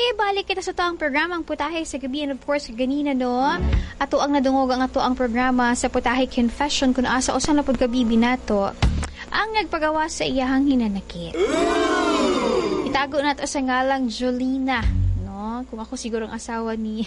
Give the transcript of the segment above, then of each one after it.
Okay, balik kita sa toang programang Putahe sa Gabi. And of course, ganina no, ato ang nadungog ang ato ang programa sa Putahe Confession kung asa o saan na po gabi binato ang nagpagawa sa iyahang hinanakit. Itago nato sa ngalang Jolina. No? Kung ako siguro ang asawa ni...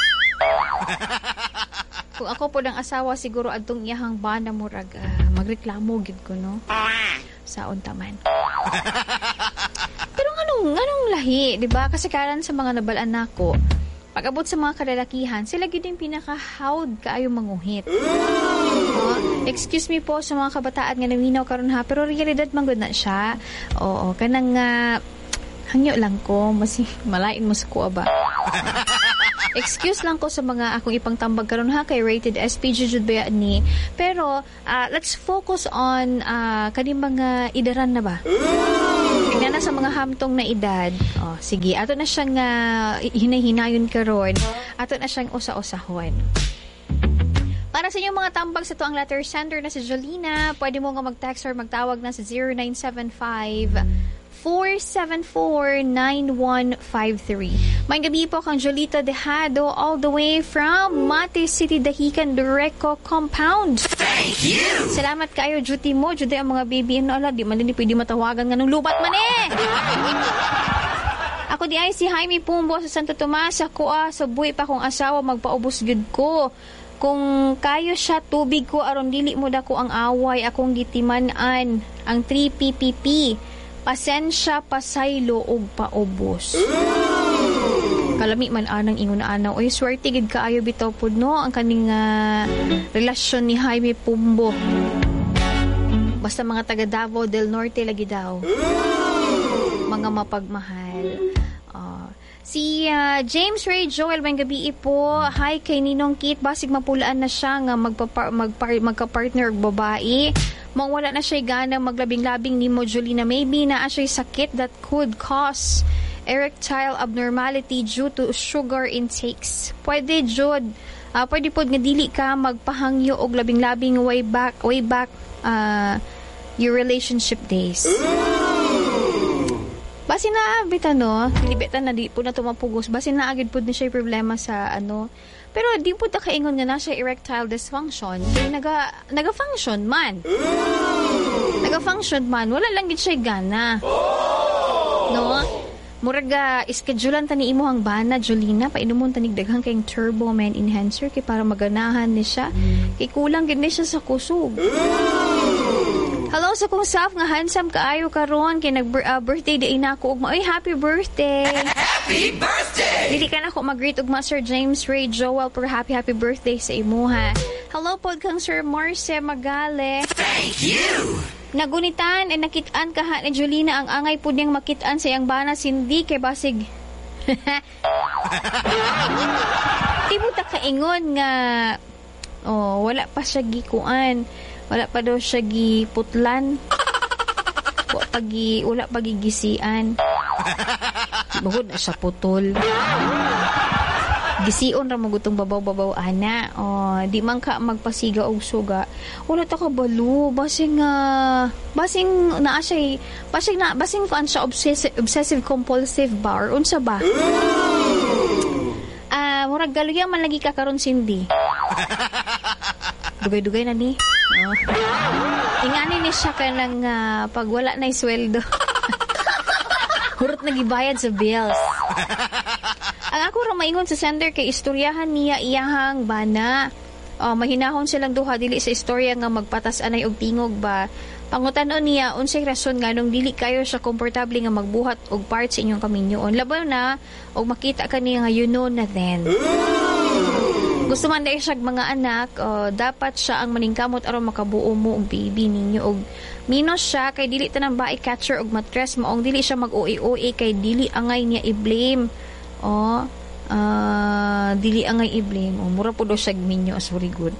Kung ako po ng asawa, siguro adtong iyahang bana murag magreklamo gid ko, no? Sa untaman. Pero anong lahi, di ba? Kasi karan sa mga nabalaan nako, pag-abot sa mga kalalakihan, sila gid yung pinaka-hawd kaayo manguhit. Excuse me po sa mga kabataan nga naminaw karon ha, pero realidad man gud na siya. Oo, kanang hangyo lang ko, malain mo sa kuha ba? Excuse lang ko sa mga akong ipang tambag karon ha kay rated SPG jud ba ni. Pero let's focus on kaning mga idaran na ba? Tingnan na sa mga hamtong na edad. Oh, sige, ato na siyang hinay-hinayon karon. Ato na siyang usa-usahon. Para sa inyong mga tambag sa to ang letter sender na si Jolina, pwede mo nga mag-text or magtawag na sa 0975-474-9153. May gabi po kang Jolita Dejado all the way from Mate City, Dahican, Dureco Compound. Thank you! Salamat kayo, duty mo. Judy ang mga baby. Ano, ala, di man din pwede matawagan nga nung lubat man eh! Ako di ay si Jaime Pumbo sa Santo Tomas. Ako sa buhay pa kong asawa, magpaubos gud ko. Kung kayo siya, tubig ko, aron dili mo dako ang away, akong gitimanan ang 3PPP. Pasensya, pasaylo, og paubos. Kalami man anang ingon anaw. Oy, swerte gid kaayo bitaw pud no ang kaning relasyon ni Jaime Pumbo. Basta mga taga Davao del Norte lagi daw. Mga mapagmahal. Si James Ray Joel, may gabi po. Hi kay Ninong Kit. Basig mapulaan na siya nga magka-partner og babae. Mong wala na siya gana maglabing-labing ni mo, Jolina. Maybe na siya sakit that could cause erectile abnormality due to sugar intakes. Pwede, Jod. Pwede po nga dili ka magpahangyo og labing-labing way back your relationship days. Basi na bitan no, nilibetan na di po na tumapugos. Basi na agad po na siya problema sa ano. Pero di po ta kaingon nga na siya erectile dysfunction. Kaya naga-function man. Naga-function man. Wala lang gid siya gana. No? Murag ischedulean ta ni imo ang bana, Jolina, painomon tanig daghang kayong Turbo Men enhancer kay para maganahan ni siya. Kay kulang gid ni siya sa kusog. Hello sa kong self nga handsome kaayo karon kay nag-birthday di inako ugma. Oy, happy birthday. Happy birthday. Dili ka na ko mag-greet ugma Sir James Ray Joel per happy birthday sa imuha. Hello pod kang Sir Marce Magale. Thank you. Nagunitan ay nakitaan ka ni Jolina ang angay po niyang makitaan sa iyang bana sindi kay basig. Di mo ta kaingon nga wala pa siya gikuan. Wala pa daw siya giputlan. Wala pa gigisian. Bukod na siya putol. Gisiun ra magutong babaw-babaw ana. Di man ka magpasiga og suga. Wala ta ka balo. Basing naa siya. Basing kuan siya obsessive compulsive ba or unsa ba? Murag galuyang man lagi ka karon sindi. Dugay-dugay na ni. Ingani ni siya ka ng pag wala na sweldo. Hurot nagibayad sa bills. Ang ako ra maingon sa sender kay istoryahan niya iyahang bana. Mahinahon silang duha dili sa istorya nga magpatas anay og tingog ba. Pangutanon niya unsay rason nga nung dili kayo siya komportable nga magbuhat og part sa inyong kaminyoon. Labaw na og makita kaniya nga you know na then. Gusto man dahil siya mga anak, dapat siya ang maningkamot aron makabuo mo og baby ninyo og minus siya kay dili tanang bae catcher og mattress maong dili siya mag-OA kay dili angay niya i-blame. Dili angay i-blame. Mura po do siya minyo as very good.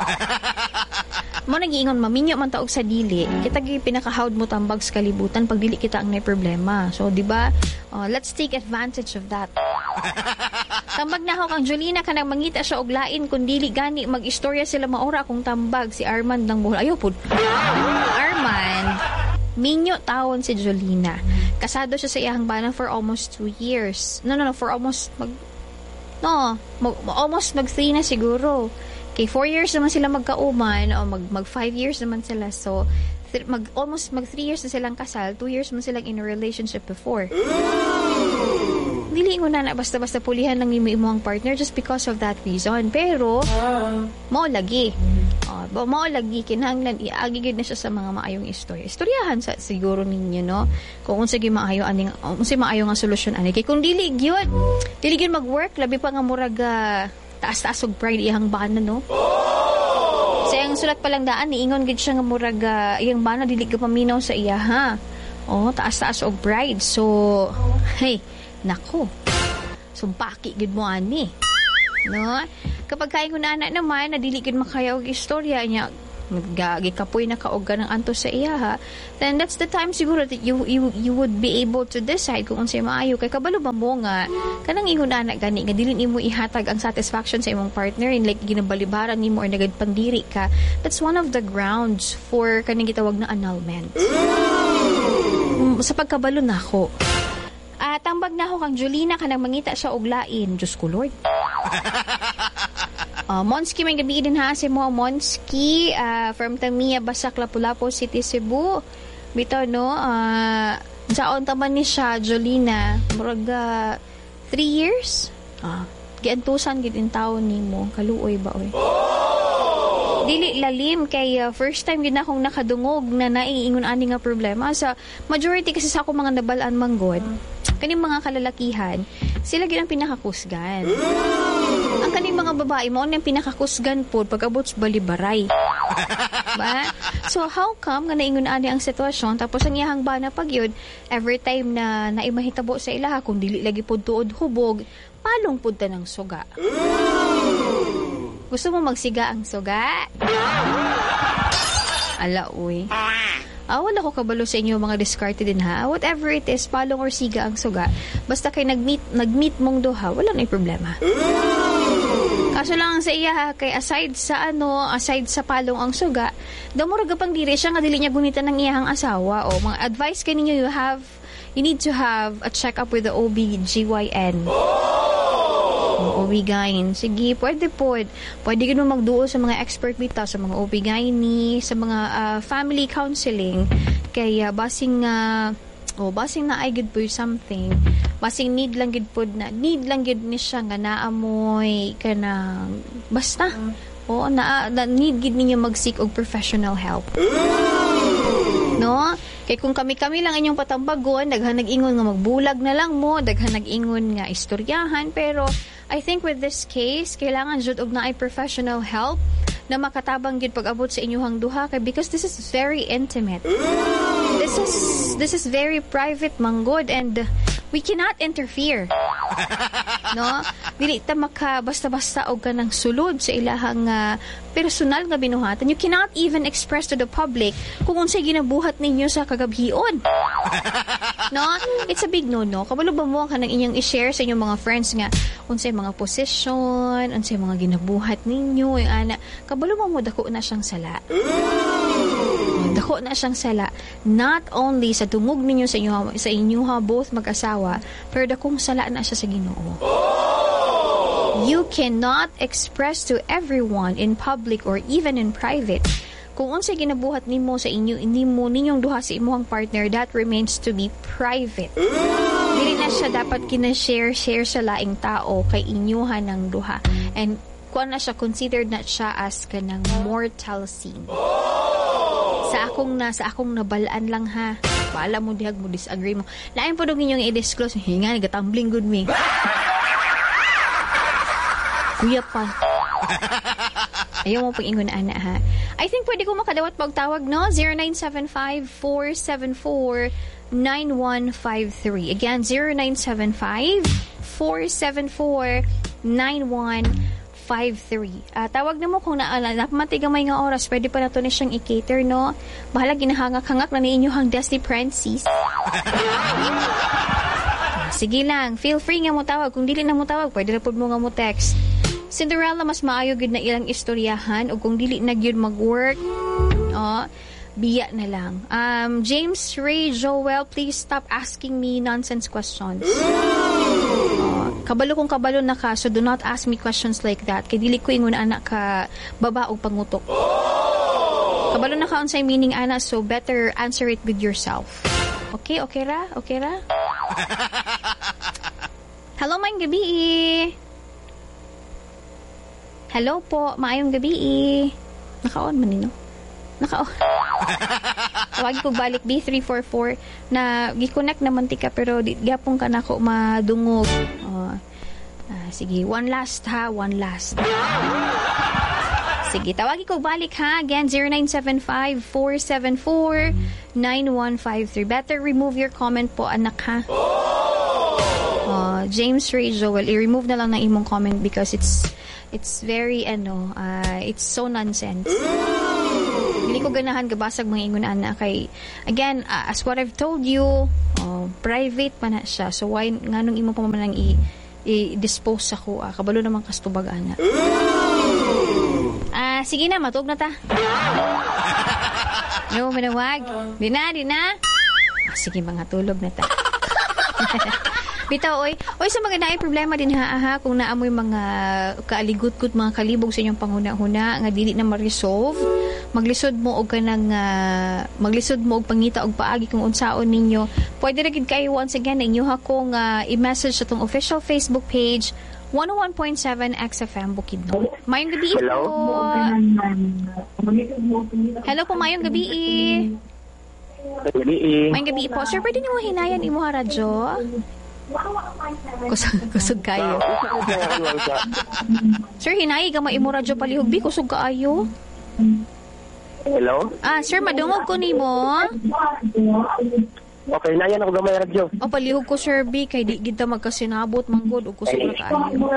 Mo nagiingon maminyo man taog sa dili. Kita gi pinaka-hawd mo tambag sa kalibutan pag dili kita ang may problema. So di ba? Let's take advantage of that. Tambag na ako kang Jolina kanang mangita siya og lain kun dili gani mag-istorya sila maura akong tambag si Armand ng buhol. Ayo pud. Armand, minyo tawon si Jolina. kasado siya sa iyang bana for almost 2 years. No, for almost almost mag 3 na siguro. Okay, 4 years naman sila magkauman, o mag 5 years naman sila. So, almost mag 3 years na silang kasal, 2 years naman silang in a relationship before. Dili ko na basta-basta pulihan lang imo ang partner just because of that reason. Pero, mao lagi. Mao lagi, kinahanglan iagigid na siya sa mga maayong istorya. Istoryahan sa siguro ninyo, no? Kung unsa gi maayo nga solusyon ani. Kay kung dili gyud mag-work, labi pa nga murag taas-taas og pride iyang bana, no? Sa iyang sulat pa lang daan, niingon gid siya nga murag iyang bana dili ka paminaw sa iya, ha? Taas-taas og pride. So, hey, nako. Sumpaki gid mo ani. No? Kapag kain ko na anak naman, nadili gid makaya og istorya niya, gikapoy na kaog ka ng anto sa iya, ha, then that's the time siguro that you would be able to decide kung unsay maayo. Kay kabalo ba mo nga kanang ingon anak gani nga dili nimo ihatag ang satisfaction sa imong partner, in like ginabalibaran nimo or nagadpandiri ka, that's one of the grounds for kaning gitawag na annulment. Sa pagkabalo nako, tambag na ako kang Jolina kanang mangita siya og lain. Diyos ko Lord. Monski, may gabi din ha si mo Monski, from Tamiya, Basak, Lapu-Lapu City, Cebu. Bitaw, no? Saon taman ni siya, Jolina, murag 3 years? Giantusan gid in taon nimo, kaluoy ba oy? Dili lalim kay first time gid akong nakadungog na naiingon ani nga problema. Sa majority kasi sa ako mga nabalaan manggod, kaning mga kalalakihan, sila gid ang pinakakusgan. Ang kaning mga babae mo ang pinakakusgan pod pag-abot sa balibaray. Ba? So how come nga naingon ani ang sitwasyon, tapos ang iyang bana pagyud every time na naimahitabo sa ilaha kung dili lagi pod tuod hubog, palong pod ta ng suga. Gusto mo magsiga ang suga? Ala, uy. Wala ko kabalo sa inyo mga diskarte din, ha. Whatever it is, palong or siga ang suga. Basta kay nag-meet mong duha, wala na yung problema. Kaso lang sa iya, ha, kay aside sa palong ang suga, damuraga pang diri siya nga dili niya gunitan ng iyahang asawa. O mga advice kay ninyo, you need to have a check-up with the OB/GYN. OB-GYN. Sige, pwede po. Pwede ka naman magduo sa mga expert bitaw, sa mga OB-GYN, sa mga family counseling. Kaya basing na ay good po something. Basing need lang gid ni siya nga naamoy ka na basta. Need gid ninyo mag-seek og professional help. No? Kay kung kami lang inyong patambagon, daghan nag-ingon nga magbulag na lang mo, daghan nag-ingon nga istoryahan, pero I think with this case, kailangan jud og naay professional help na makatabang gid pag-abot sa inyong duha, kay because this is very intimate. This is very private manggod, and we cannot interfere. No? Dili ta maka basta-basta og kanang sulod sa ilahang personal nga binuhatan. You cannot even express to the public kung unsay ginabuhat ninyo sa kagabhion. No? It's a big no-no. Kabalo ba mo kanang inyong i-share sa inyong mga friends nga unsay mga posisyon, unsay mga ginabuhat ninyo, yung ana. Kabalo mo dako na siyang sala. Dako na siyang sala. Not only sa tumog ninyo sa inyo both mag-asawa, pero dakong sala na siya sa Ginoo. You cannot express to everyone in public or even in private kung unsay ginabuhat nimo sa ninyong duha sa imong partner. That remains to be private. Dili na siya dapat kina-share sa laing tao kay inyuhan ng duha. And kuan na siya, considered na siya as kanang mortal sin. Sa akong nabalaan lang, ha. Paala mo dihag mo, disagree mo. Lain po dong inyong i-disclose. Hinga, nagatumbling good me. Kuya pa. Ayaw mo pang ingon ana, ha. I think pwede ko makadawat pagtawag, no? 0975-474-9153. Again, 0975-474-9153. Tawag na mo kung napamatigamay nga oras, pwede pa na to na siyang i-cater, no? Bahala, ginahangak-hangak na ninyo hang Dusty Francis. Sige lang, feel free nga mo tawag. Kung dili na mo tawag, pwede na po mo nga mo text. Cinderella, mas maayo gid na ilang istoryahan, o kung dili na gyud mag-work, biya na lang. James Ray Joel, please stop asking me nonsense questions. Kabalo kong kabalo na ka, so do not ask me questions like that. Kay dili ko ingon anak ka baba og pangutok. Kabalo na ka unsay meaning ana, so better answer it with yourself. Okay, okay ra? Okay ra? Hello, maayong gabi. Hello po, maayong gabi. Naka-on man nino. Naka-on. Tawagi ko balik B344 na gi-connect naman tika pero di gyapon ka nako madungog. Sige, one last. Sige, tawagi ko balik ha. Again, 0975-474-9153. Better remove your comment po, anak ha. James Ray Joel, i-remove na lang ng imong comment because it's very it's so nonsense. Hindi ko ganahan gabasag mga ingon ana kay again as what I've told you, private pa na siya, so why nganong imo pa man i-dispose ako kabalo naman kastubag ana. Sige na, matug na ta. No, manawag. Di na. Sige, mga tulog na ta. Bitaw, oy sa mga naay problema din ha, kung naamoy mga kaaligot-gut, mga kalibog sa inyong panghuna-huna nga dili na ma-resolve, maglisod mo og pangita og paagi kung unsaon ninyo. Pwede ra gid kayo once again inyo kung i-message sa tong official Facebook page 101.7 XFM Bukidnon. Mayong gabi po. Hello po, mayong gabi. Mayong gabi po. Sir, pwede niyo hinayan imo ha radyo? Kusog kayo. Sir, hinayi ka maimo radyo palihog bi, kusog kaayo. Hello? Sir, madungog ko nimo. Okay, nayan ako gamay radyo. Palihog ko, Sir B, kay di kita magkasinabot manggod o kusog na kaayo.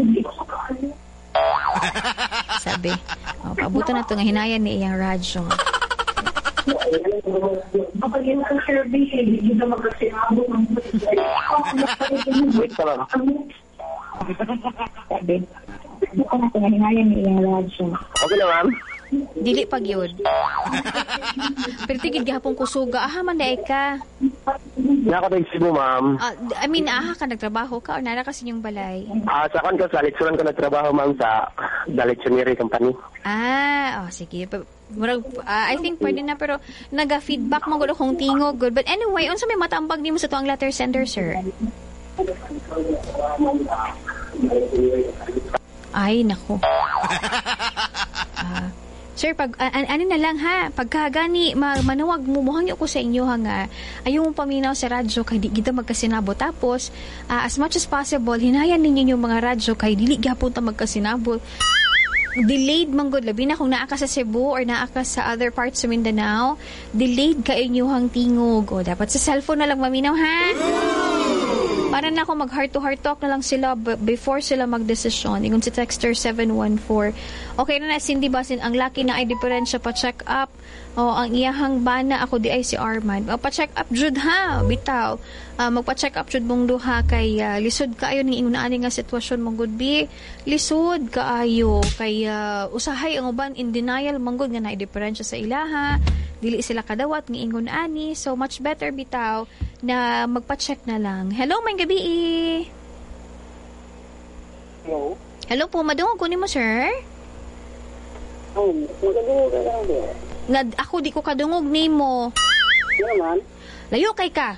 Sabi. Paabuto na ito nga hinayan ni iyang radyo. Wait pa lang. Okay na, ma'am? Dili pag yun. Pero tigid gahapon kusuga. Man daay ka. Nakatagsi mo, ma'am. I mean, ka nagtrabaho ka o nara kasi yung balay? Sa kan ka, sa litsuran ko nagtrabaho, ma'am, sa Dalitsuniri Company. Sige. I think pwede na, pero naga-feedback mo gulo kung tingog. Good. But anyway, unsa may matambag ni mo sa tuang letter sender, sir? Ay, nako. Sir, ano na lang ha, pagkagani, manawag mo, muhangyo ko sa inyo nga, ayaw mong paminaw sa radyo kay di kita magkasinabo. Tapos, as much as possible, hinayan ninyo yung mga radyo kay dili gyapon ta magkasinabo. Delayed manggod, labi na kung naa ka sa Cebu or naa ka sa other parts sa Mindanao, delayed ka inyuhang tingog. O, dapat sa cellphone na lang maminaw ha. Para na ako mag heart-to-heart talk na lang sila before sila magdesisyon. Ingon si Texter 714. Okay na Cindy Basin, ang laki na ay diferensya pa check up. Ang iyahang bana ako di ay si Arman. Pa-check up jud ha, bitaw. Magpa-check up jud mong duha kay lisod kaayo ning ingon ani nga sitwasyon mong good be. Lisod kaayo kay usahay ang uban in denial manggod nga naay diferensya sa ilaha. Dili sila kadawat ng ingon ani, so much better bitaw na magpa-check na lang. Hello, may gabi. Hello? Hello po, madungog ko nimo, sir. Magandang ka. Ako di ko kadungog nimo. Naman? Layo kay ka.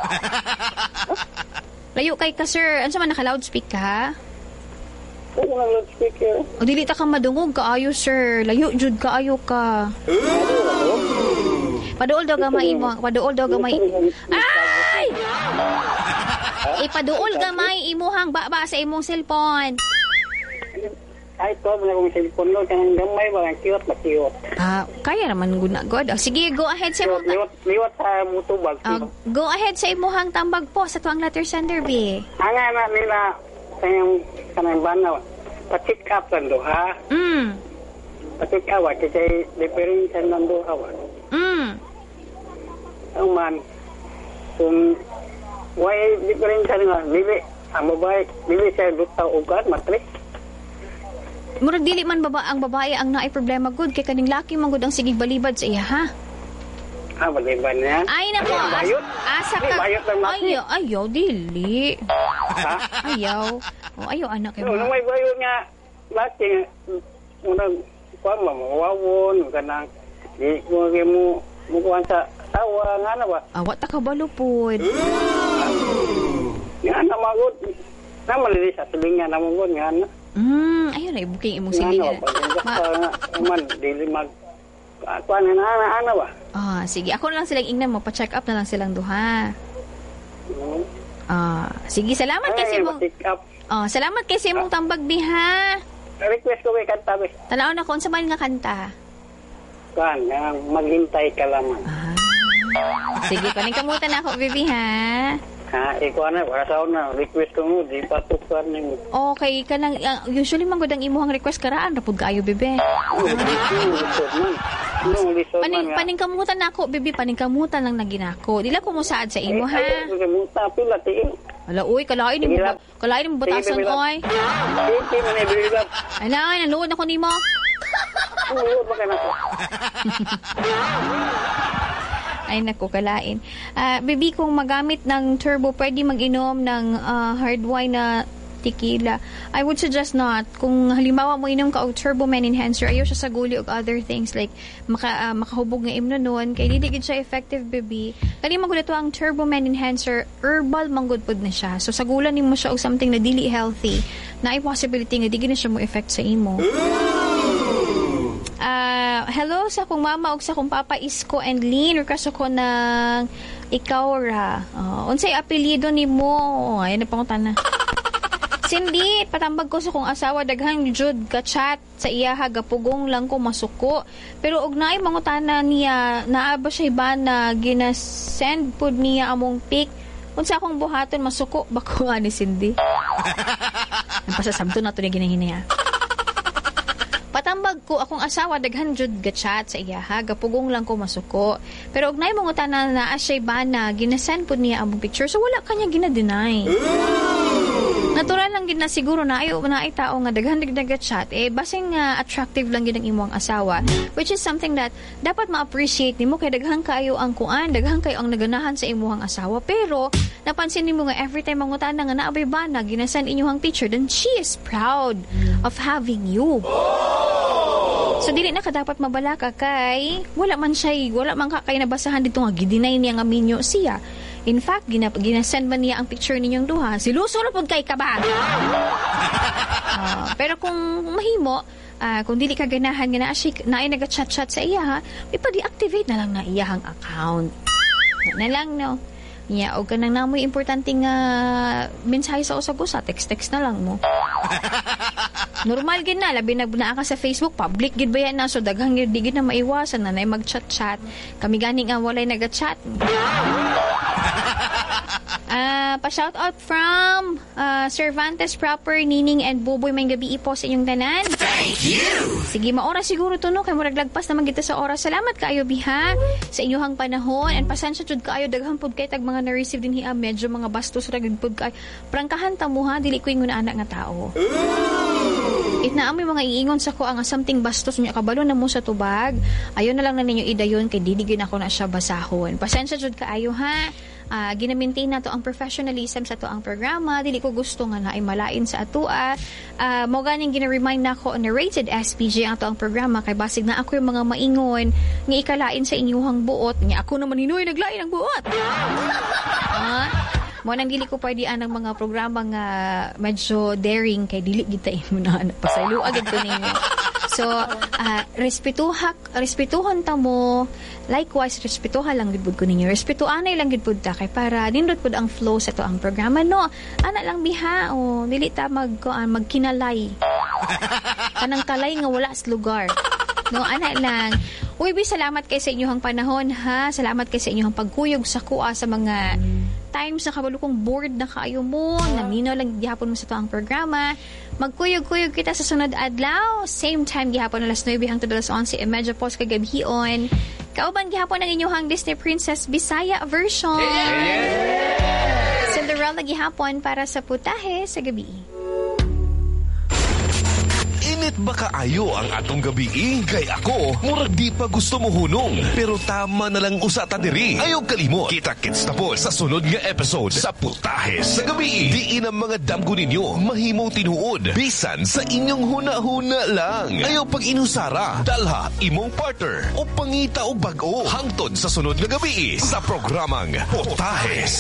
Layo kay ka, sir. Ano sa man naka-loudspeak ka? Oo, loudspeaker. O dili ta ka madungog kaayo, sir. Layo jud kaayo ka. Paduol daw gamay imo. Paduol daw gamay. Ay! Ipaduol gamay imuhang baba sa imong cellphone. Ay, ito, wala kong cellphone lo. Kanang gamay ba? Ang kiwat. Kaya naman guna, God. Sige, go ahead sa imong... Liwat sa mutubag. Go ahead sa imong tambag po sa tuang letter sender, B. Ang anak nila, kanang banaw, pa-check up lang doha. Pa-check up, kasi diferensya lang doha. Ang man, kung why diferensya nga, bili, ang babae, bili siya lutaw ugat, matrik. Murag dili man ang babae ang naay problema good kay kaning laki man gud ang sigig balibad sa iya ha. Maliban yan. Ay, nako. Bayot. Asa Di, ka. bayot ng mati. Ayaw, dili. Ha? Ayaw. Ayaw, anak. Nung may bayot nga, laki, unang, kuwan mo, mawawon, kanang, di mo kuwan sa tawa, nga na ba? Awat ta kabalupod. Nga na magod. Naman lili sa silingan na magod, nga na. Ayun na, booking imong Nga na, silingan. man, dili mag, kuwan na ba? Sige. Ako na lang silang ingnan mo. Pa-check up na lang silang duha. Sige, salamat kasi mong... Pick up. Salamat kasi mong tambag diha. Request ko may kanta, be. Tanaw na kung sa man nga kanta. Kuwan, maghintay ka lamang. Sige, paningkamutan na ako, baby, ha? Ikaw na, para sa una, request ko mo, di patukan mo. Okay, kanang, usually manggod ang imuhang request karaan, rapod kaayo, bebe. Paningkamutan na ako, bebe, paningkamutan lang na ginako. Dila ko mo saad sa imo, ha? Ala, uy, kalain mo batasan, oy. Ala, naluod ako nimo. Ay, naku, kalain. Baby, kung magamit ng turbo, pwede mag-inom ng hard wine na tequila. I would suggest not. Kung halimbawa mo inom ka og Turbo Men Enhancer, ayaw siya sa guli og other things like makahubog nga imno nun. Kaya di gid siya effective, baby. Kani magud ito ang Turbo Men Enhancer, herbal manggod pod na siya. So sagulan nimo siya og something na dili healthy, na ay possibility nga di gid na siya mo effect sa imo. Hello sa akong mama ug sa akong papa Isko and Lynn. Request ako ng ikaw ra. Unsay apelyido nimo? Ay napangutan na. Cindy, patambag ko sa kong asawa daghang jud ka chat sa iya gapugong lang ko masuko. Pero og naay mangutana niya, naa ba siya ba na ginasend pud niya among pic? Unsa akong buhaton masuko ba ko ani Cindy? Napasasamto na to ni ginahinaya. Patambag ko akong asawa daghan jud ga chat sa iya gapugong lang ko masuko. Pero og naay mangutana naa siya ba na ginasend pud niya among picture, so wala kanya gina-deny. Natural lang gid na siguro na ay tao nga daghan chat basing attractive lang gid ang imong asawa, which is something that dapat ma-appreciate nimo kay daghan kayo ang kuan, daghan kayo ang naganahan sa imong asawa, pero napansin nimo nga every time mangutana nga naabay ba na ginasan inyong picture, then she is proud of having you. So dili na ka dapat mabalaka kay wala man ka kay nabasahan dito nga gidinay niya nga minyo siya. In fact, ginasend man niya ang picture ninyong duha. Siluso na pod kay kabag. Pero kung mahimo, kung dili ka ganahan nga na ay naga-chat-chat sa iya, ipa-deactivate na lang na iyahang account. Na lang, no? O kanang namoy importanteng mensahe sa usag-usa, text-text na lang mo. Normal gid na, labi na ka sa Facebook, public gid ba yan na, so daghang di gid na maiwasan na mag-chat-chat. Kami gani nga walay naga-chat. Pa-shoutout from Cervantes Proper, Nining and Buboy, may gabi po sa inyong tanan. Thank you! Sige, maoras siguro to, no? Kaya murag lagpas naman kita sa oras. Salamat kaayo, biha, sa inyong panahon. And pasensya jud kaayo, daghang pod kay tag mga na-receive din hiya, medyo mga bastos ra gid pod kay. Prangkahan ta mo, ha? Dili ko ingon anak nga tao. If naamoy mga iingon sa ko ang something bastos niya kabalo na mo sa tubag, ayon na lang na ninyo idayon kay dili gyud ako na siya basahon. Pasensya jud kaayo, ha? Gina-maintain na to ang professionalism sa to ang programa. Dili ko gusto nga na ay malain sa atua. Mo ganing gina-remind na ako na rated SPG ang to ang programa kay basig na ako yung mga maingon nga ikalain sa inyuhang buot. Nga ako naman hinoy naglain ang buot. Mo nang dili ko pwede anang mga programa nga medyo daring kay dili gid ta imo na pasaylo agad ko ninyo. So, respetuhan ta mo. Likewise, respetuhan lang gid ko ninyo. Respetuanay lang gid pud ta kay para nindot pud ang flow sa to ang programa, no. Ana lang biha, dili ta magkinalay. Kanang kalay nga wala sa lugar. No, ana lang. Uy, salamat kay sa inyong panahon, ha. Salamat kay sa inyong pagkuyog sa kuha sa mga times na kabalo kong bored na kayo mo, namino lang gihapon mo sa to ang programa. Magkuyog-kuyog kita sa sunod adlaw, same time gihapon alas 9 hangtod alas 11 medyo post kagabihion. Kauban gihapon ang inyong Disney Princess Bisaya version. Cinderella gihapon para sa putahe sa gabi. Init ba kaayo ang atong gabi? Kay ako, murag di pa gusto mo hunong. Pero tama na lang usata diri. Ayaw kalimot. Kita-kits tapos sa sunod nga episode sa Putahes sa Gabi. Diin ang mga damgo ninyo mahimong tinuod. Bisan sa inyong huna-huna lang. Ayaw pag inusara. Dalha imong partner o pangita o bag-o. Hangtod sa sunod nga gabi sa programang Putahes.